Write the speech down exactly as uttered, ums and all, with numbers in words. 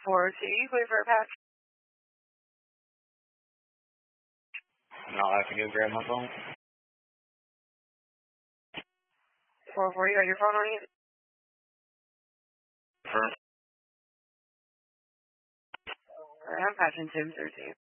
four two, wait for a patch. No, I have to go grab my phone. four four, you got your phone on you? First. Alright, I'm patching Tim thirteen.